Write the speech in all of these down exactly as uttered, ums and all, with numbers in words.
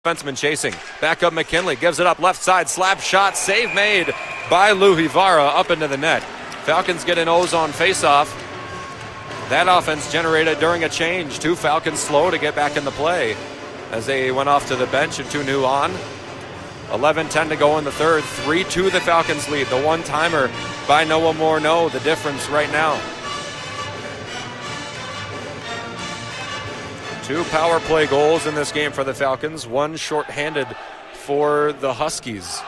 Defenseman chasing. Back up McKinley. Gives it up left side. Slap shot. Save made by Luhivara up into the net. Falcons get an O-zone face-off. That offense generated during a change. Two Falcons slow to get back in the play as they went off to the bench and two new on. eleven ten to go in the third. three two the Falcons lead. The one-timer by Noah Morneau. The difference right now. Two power play goals in this game for the Falcons. One shorthanded for the Huskies.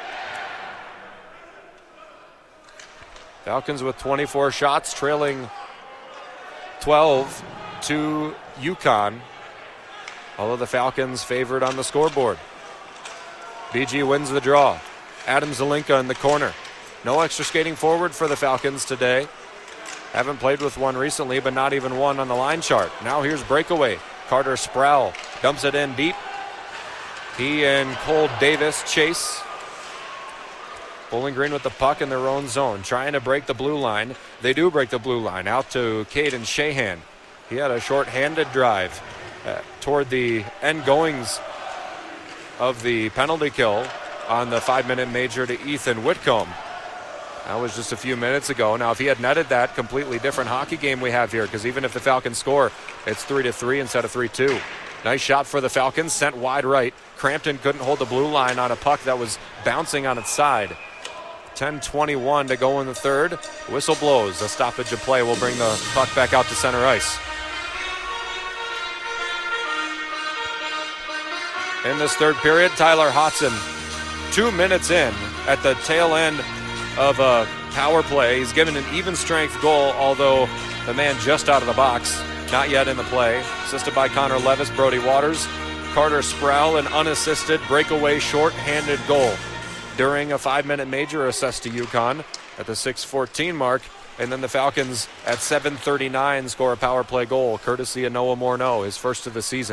Falcons with twenty-four shots, trailing twelve to UConn. Although the Falcons favored on the scoreboard. B G wins the draw. Adam Zelinka in the corner. No extra skating forward for the Falcons today. Haven't played with one recently, but not even one on the line chart. Now here's breakaway. Carter Sproul dumps it in deep. He and Cole Davis chase. Bowling Green with the puck in their own zone, trying to break the blue line. They do break the blue line out to Caden Shahan. He had a short-handed drive uh, toward the end goings of the penalty kill on the five-minute major to Ethan Whitcomb. That was just a few minutes ago. Now, if he had netted that, completely different hockey game we have here, because even if the Falcons score, it's three to three instead of three two. Nice shot for the Falcons, sent wide right. Crampton couldn't hold the blue line on a puck that was bouncing on its side. ten twenty-one to go in the third. Whistle blows. A stoppage of play will bring the puck back out to center ice. In this third period, Tyler Hodson, two minutes in at the tail end of a power play. He's given an even strength goal, although the man just out of the box, not yet in the play. Assisted by Connor Levis, Brody Waters, Carter Sproul, an unassisted breakaway short-handed goal during a five-minute major assessed to UConn at the six fourteen mark. And then the Falcons at seven thirty-nine score a power play goal, courtesy of Noah Morneau, his first of the season.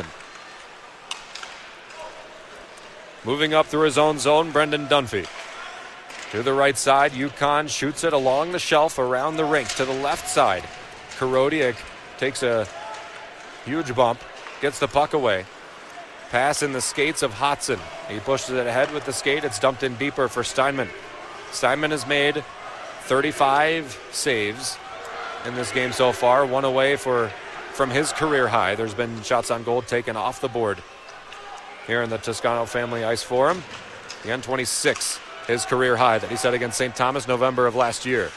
Moving up through his own zone, Brendan Dunphy. To the right side, UConn shoots it along the shelf around the rink to the left side. Korodiak takes a huge bump, gets the puck away. Pass in the skates of Hodson. He pushes it ahead with the skate. It's dumped in deeper for Steinman. Steinman has made thirty-five saves in this game so far, one away for from his career high. There's been shots on goal taken off the board here in the Toscano Family Ice Forum. The N twenty-six. His career high that he set against Saint Thomas November of last year.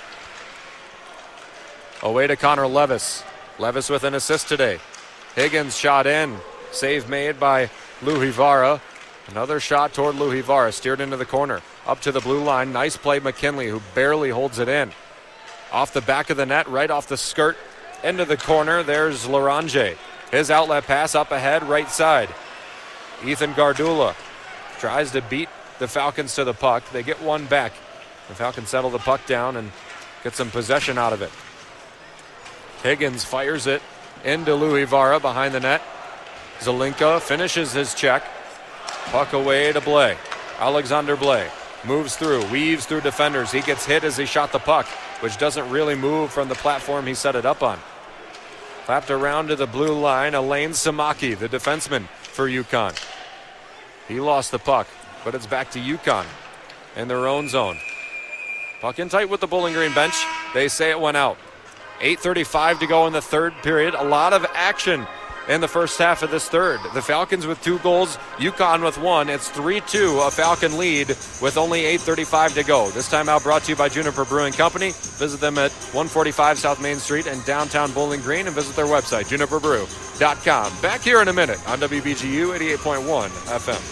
Away to Connor Levis. Levis with an assist today. Higgins shot in. Save made by Luhivara. Another shot toward Luhivara. Steered into the corner. Up to the blue line. Nice play McKinley, who barely holds it in. Off the back of the net, right off the skirt. Into the corner. There's Larange. His outlet pass up ahead, right side. Ethan Gardula tries to beat the Falcons to the puck. They get one back. The Falcons settle the puck down and get some possession out of it. Higgins fires it into Luhivara behind the net. Zelinka finishes his check. Puck away to Blais. Alexander Blais moves through, weaves through defenders. He gets hit as he shot the puck, which doesn't really move from the platform he set it up on. Clapped around to the blue line. Elaine Samaki, the defenseman for UConn. He lost the puck, but it's back to UConn in their own zone. Puck in tight with the Bowling Green bench. They say it went out. eight thirty-five to go in the third period. A lot of action in the first half of this third. The Falcons with two goals, UConn with one. It's three two, a Falcon lead with only eight thirty-five to go. This time out brought to you by Juniper Brewing Company. Visit them at one forty-five South Main Street in downtown Bowling Green and visit their website, juniper brew dot com. Back here in a minute on W B G U eighty-eight point one F M.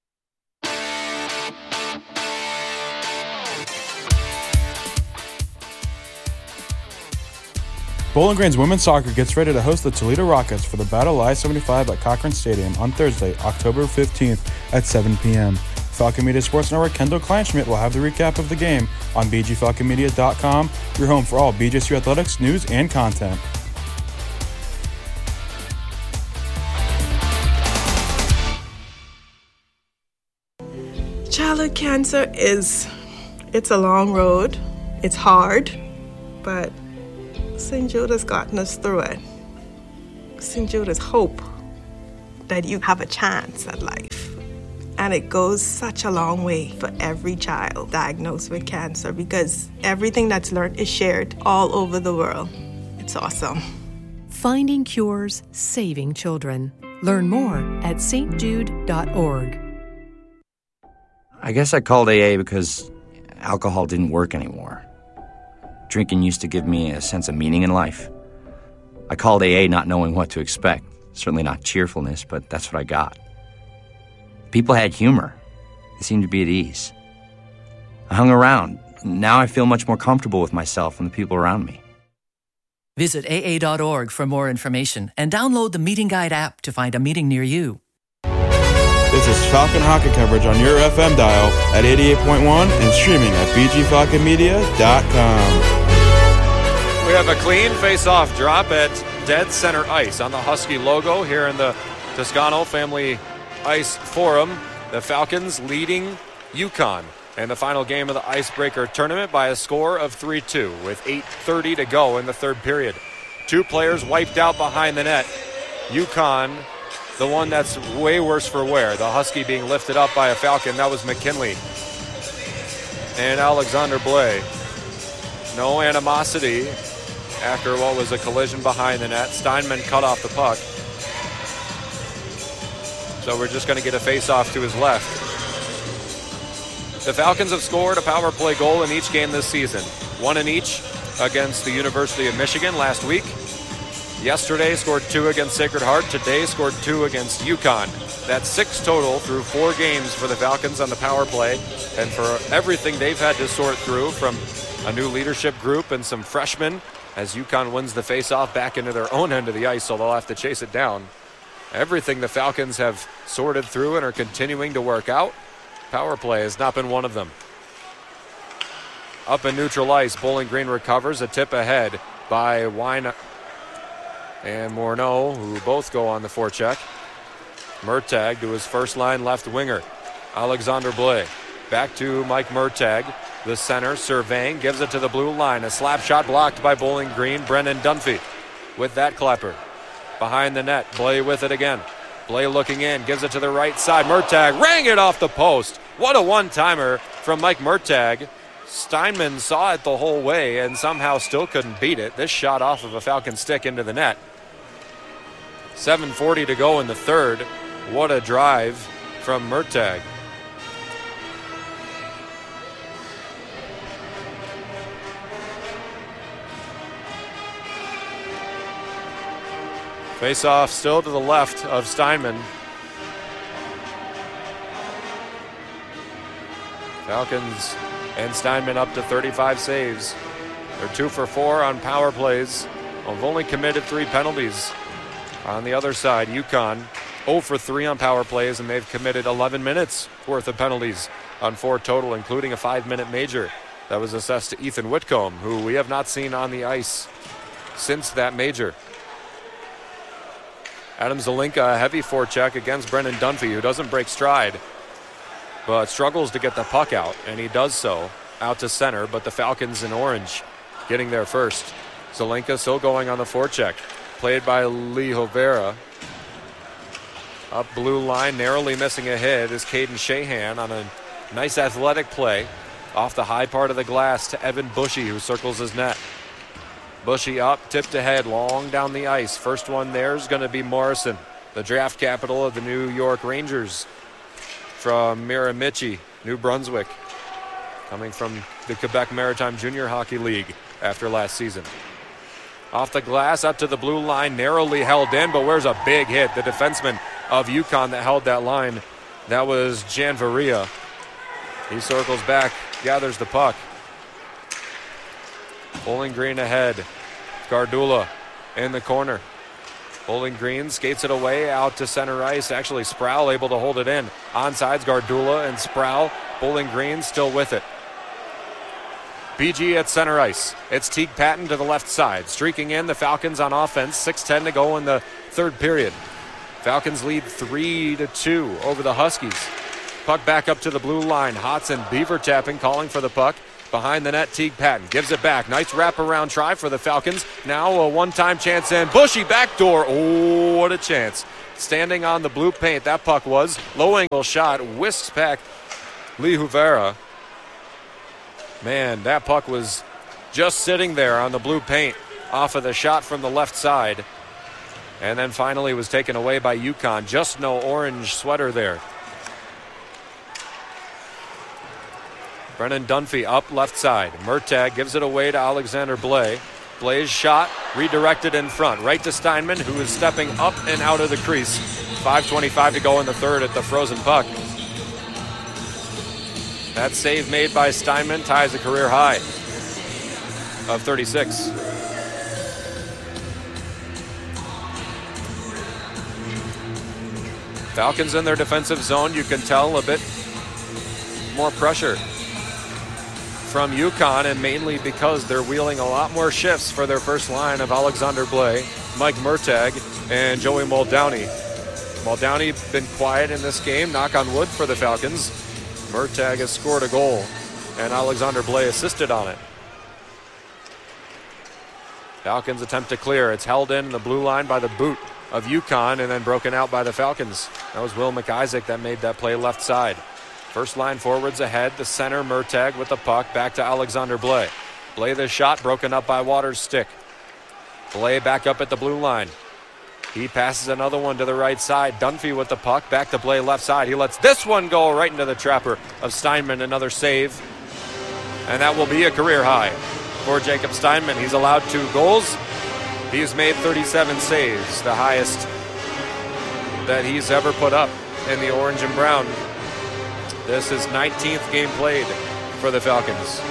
Bowling Green's women's soccer gets ready to host the Toledo Rockets for the Battle I seventy-five at Cochran Stadium on Thursday, October fifteenth at seven p.m. Falcon Media Sports Network Kendall Kleinschmidt will have the recap of the game on b g falcon media dot com, your home for all B J C athletics news and content. Childhood cancer is, it's a long road. It's hard, but Saint Jude has gotten us through it. Saint Jude is hope. that you have a chance at life. And it goes such a long way for every child diagnosed with cancer because everything that's learned is shared all over the world. It's awesome. Finding cures, saving children. Learn more at s t jude dot org. I guess I called A A because alcohol didn't work anymore. Drinking used to give me a sense of meaning in life. I called A A not knowing what to expect. Certainly not cheerfulness, but that's what I got. People had humor. They seemed to be at ease. I hung around. Now I feel much more comfortable with myself and the people around me. Visit A A dot org for more information and download the Meeting Guide app to find a meeting near you. This is Falcon hockey coverage on your F M dial at eighty-eight point one and streaming at b g falcon media dot com. We have a clean face-off drop at dead center ice on the Husky logo here in the Toscano Family Ice Forum. The Falcons leading UConn in the final game of the Icebreaker tournament by a score of three two with eight thirty to go in the third period. Two players wiped out behind the net. UConn, the one that's way worse for wear. The Husky being lifted up by a Falcon. That was McKinley and Alexander Blais. No animosity after what was a collision behind the net. Steinman cut off the puck. So we're just going to get a face-off to his left. The Falcons have scored a power play goal in each game this season. One in each against the University of Michigan last week. Yesterday scored two against Sacred Heart. Today scored two against UConn. That's six total through four games for the Falcons on the power play. And for everything they've had to sort through from a new leadership group and some freshmen as UConn wins the face-off back into their own end of the ice, so they'll have to chase it down. Everything the Falcons have sorted through and are continuing to work out. Power play has not been one of them. Up in neutral ice, Bowling Green recovers a tip ahead by Wine and Morneau, who both go on the forecheck. Murtagh to his first line left winger, Alexander Blais. Back to Mike Murtagh, the center, surveying, gives it to the blue line. A slap shot blocked by Bowling Green, Brendan Dunphy with that clapper. Behind the net, Blais with it again. Blais looking in, gives it to the right side. Murtagh rang it off the post. What a one-timer from Mike Murtagh. Steinman saw it the whole way and somehow still couldn't beat it. This shot off of a Falcon stick into the net. seven forty to go in the third. What a drive from Murtagh. Face off still to the left of Steinman. Falcons and Steinman up to thirty-five saves. They're two for four on power plays. They've only committed three penalties. On the other side, UConn zero for three on power plays, and they've committed eleven minutes worth of penalties on four total, including a five-minute major that was assessed to Ethan Whitcomb, who we have not seen on the ice since that major. Adam Zelinka, a heavy forecheck against Brendan Dunphy, who doesn't break stride, but struggles to get the puck out, and he does so out to center, but the Falcons in orange getting there first. Zelinka still going on the forecheck, played by Lee Hovera. Up blue line, narrowly missing a hit is Caden Shahan on a nice athletic play off the high part of the glass to Evan Bushy, who circles his net. Bushy up, tipped ahead, long down the ice. First one there is going to be Morrison, the draft capital of the New York Rangers from Miramichi, New Brunswick, coming from the Quebec Maritime Junior Hockey League after last season. Off the glass, up to the blue line, narrowly held in, but where's a big hit? The defenseman of UConn that held that line, that was Jan Varia. He circles back, gathers the puck. Bowling Green ahead. Gardula in the corner. Bowling Green skates it away out to center ice. Actually, Sproul able to hold it in. Onsides, Gardula and Sproul. Bowling Green still with it. B G at center ice. It's Teague Patton to the left side. Streaking in, the Falcons on offense. six ten to go in the third period. Falcons lead three to two over the Huskies. Puck back up to the blue line. Hodson, Beaver tapping, calling for the puck. Behind the net, Teague Patton gives it back. Nice wraparound try for the Falcons. Now a one-time chance in. Bushy backdoor. Oh, what a chance. Standing on the blue paint, that puck was. Low angle shot, whisks back Lee Huvera. Man, that puck was just sitting there on the blue paint off of the shot from the left side. And then finally was taken away by UConn. Just no orange sweater there. Brennan Dunphy up left side. Murtagh gives it away to Alexander Blais. Blais' shot redirected in front. Right to Steinman, who is stepping up and out of the crease. five twenty-five to go in the third at the frozen puck. That save made by Steinman ties a career high of thirty-six. Falcons in their defensive zone. You can tell a bit more pressure from UConn, and mainly because they're wheeling a lot more shifts for their first line of Alexander Blais, Mike Murtagh, and Joey Muldowney. Muldowney been quiet in this game, knock on wood for the Falcons. Murtagh has scored a goal, and Alexander Blais assisted on it. Falcons attempt to clear. It's held in the blue line by the boot of UConn and then broken out by the Falcons. That was Will McIsaac that made that play left side. First line forwards ahead, the center Murtagh with the puck, back to Alexander Blais. Blais the shot, broken up by Waters' stick. Blais back up at the blue line. He passes another one to the right side. Dunphy with the puck, back to Blais left side. He lets this one go right into the trapper of Steinman, another save. And that will be a career high for Jacob Steinman. He's allowed two goals. He's made thirty-seven saves, the highest that he's ever put up in the orange and brown. This is nineteenth game played for the Falcons.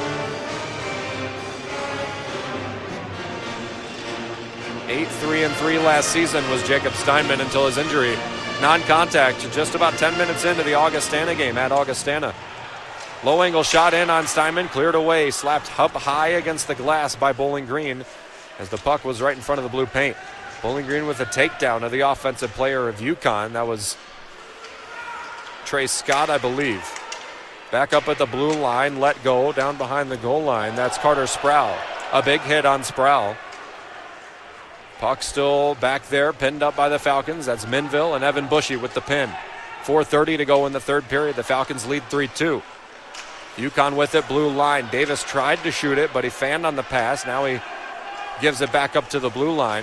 eight three and three last season was Jacob Steinman until his injury. Non-contact just about ten minutes into the Augustana game at Augustana. Low angle shot in on Steinman, cleared away, slapped up high against the glass by Bowling Green as the puck was right in front of the blue paint. Bowling Green with a takedown of the offensive player of UConn. That was Trey Scott, I believe. Back up at the blue line, let go, down behind the goal line. That's Carter Sproul. A big hit on Sproul. Puck still back there, pinned up by the Falcons. That's Minville and Evan Bushy with the pin. four thirty to go in the third period. The Falcons lead three two. UConn with it, blue line. Davis tried to shoot it, but he fanned on the pass. Now he gives it back up to the blue line.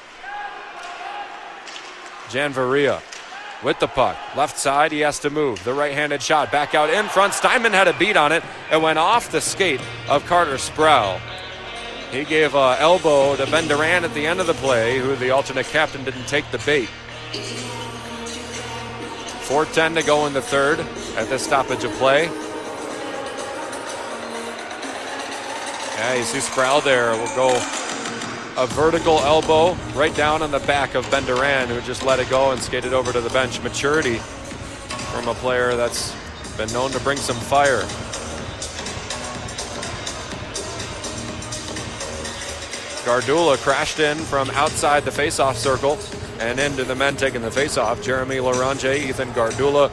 Janvaria with the puck. Left side, he has to move. The right-handed shot back out in front. Steinman had a beat on it. It went off the skate of Carter Sproul. He gave an elbow to Ben Durant at the end of the play, who the alternate captain didn't take the bait. four ten to go in the third at this stoppage of play. Yeah, you see Sproul there. Will go a vertical elbow right down on the back of Ben Durant, who just let it go and skated over to the bench. Maturity from a player that's been known to bring some fire. Gardula crashed in from outside the faceoff circle and into the men taking the faceoff. Jeremy Larange, Ethan Gardula,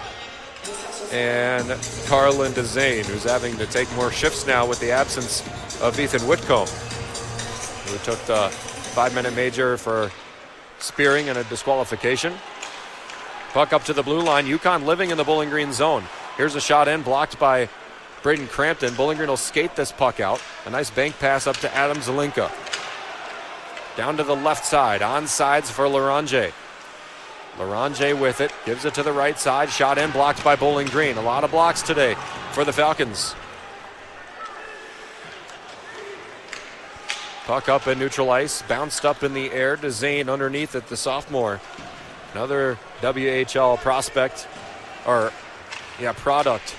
and Carlin DeZane, who's having to take more shifts now with the absence of Ethan Whitcomb, who took the five-minute major for spearing and a disqualification. Puck up to the blue line. UConn living in the Bowling Green zone. Here's a shot in, blocked by Braden Crampton. Bowling Green will skate this puck out. A nice bank pass up to Adam Zelinka. Down to the left side. On sides for Larange. Larange with it. Gives it to the right side. Shot in, blocked by Bowling Green. A lot of blocks today for the Falcons. Puck up in neutral ice. Bounced up in the air to Zane underneath it, the sophomore. Another W H L prospect, or yeah, product,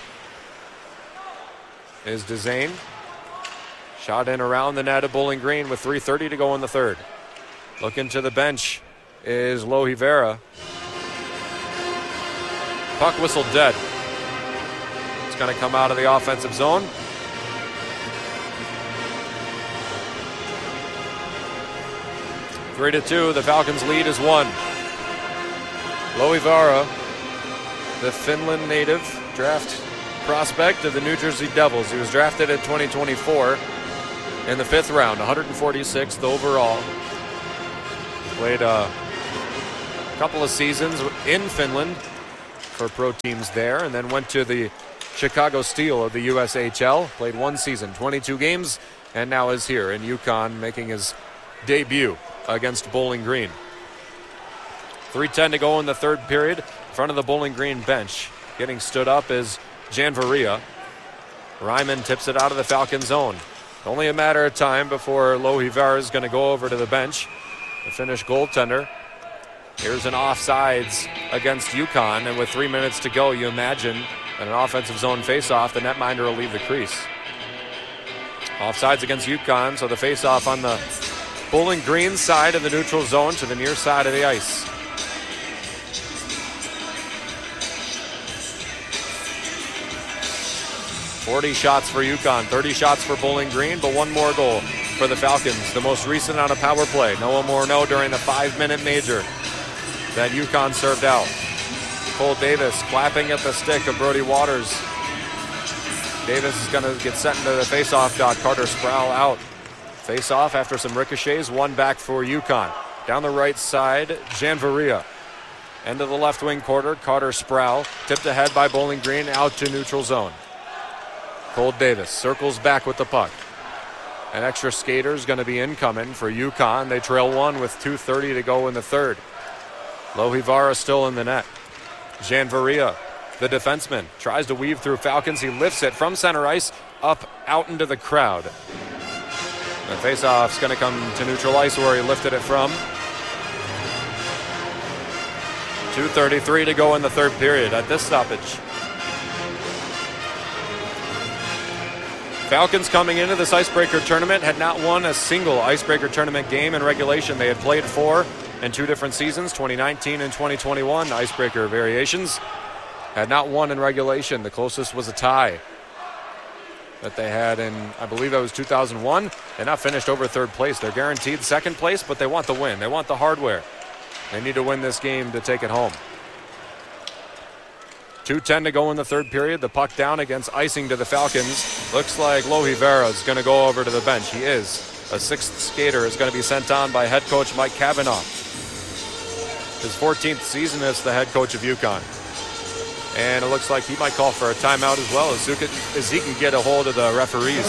is DeZane. Shot in around the net of Bowling Green with three thirty to go in the third. Looking to the bench is Lohi Vera. Puck whistled dead. It's going to come out of the offensive zone. Three to two, the Falcons lead is one. Lohi Vera, the Finland native, draft prospect of the New Jersey Devils. He was drafted in twenty twenty-four in the fifth round, one hundred forty-sixth overall. Played a couple of seasons in Finland for pro teams there, and then went to the Chicago Steel of the U S H L. Played one season, twenty-two games, and now is here in UConn, making his debut against Bowling Green. three ten to go in the third period. In front of the Bowling Green bench, getting stood up is Jan Varia. Ryman tips it out of the Falcon zone. Only a matter of time before Lohivar is going to go over to the bench. The Finnish goaltender. Here's an offsides against UConn, and with three minutes to go, you imagine that an offensive zone faceoff, the netminder will leave the crease. Offsides against UConn, so the faceoff on the Bowling Green side of the neutral zone to the near side of the ice. forty shots for UConn, thirty shots for Bowling Green, but one more goal for the Falcons. The most recent on a power play. Noah Morneau during the five-minute major that UConn served out. Cole Davis clapping at the stick of Brody Waters. Davis is going to get sent into the face-off dot. Carter Sproul out. Face-off after some ricochets, one back for UConn. Down the right side, Jan Varia. End of the left wing quarter, Carter Sproul. Tipped ahead by Bowling Green, out to neutral zone. Cole Davis circles back with the puck. An extra skater is going to be incoming for UConn. They trail one with two thirty to go in the third. Lohivara still in the net. Jan Varia, the defenseman, tries to weave through Falcons. He lifts it from center ice up out into the crowd. The faceoff's going to come to neutral ice where he lifted it from. two thirty-three to go in the third period at this stoppage. Falcons coming into this Icebreaker tournament had not won a single Icebreaker tournament game in regulation. They had played four in two different seasons, twenty nineteen and twenty twenty-one, Icebreaker variations. Had not won in regulation. The closest was a tie that they had in, I believe that was two thousand one. They not finished over third place. They're guaranteed second place, but they want the win. They want the hardware. They need to win this game to take it home. two ten to go in the third period. The puck down against icing to the Falcons. Looks like Lohivara is going to go over to the bench. He is. A sixth skater is going to be sent on by head coach Mike Kavanaugh. His fourteenth season as the head coach of UConn. And it looks like he might call for a timeout as well as, as he can get a hold of the referees.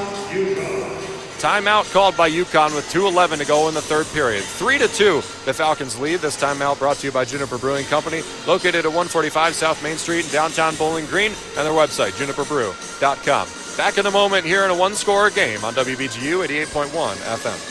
Timeout called by UConn with two eleven to go in the third period. three to two, the Falcons lead. This timeout brought to you by Juniper Brewing Company, located at one forty-five South Main Street in downtown Bowling Green, and their website, juniper brew dot com. Back in a moment here in a one-score game on W B G U eighty-eight point one F M.